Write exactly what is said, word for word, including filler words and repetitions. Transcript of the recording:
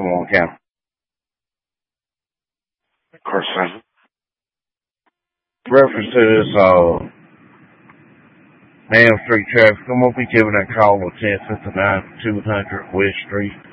Baltimore County. Of course, uh, reference to this, uh, Ham Street traffic, I'm going to be giving that call at ten fifty-nine, two hundred West Street.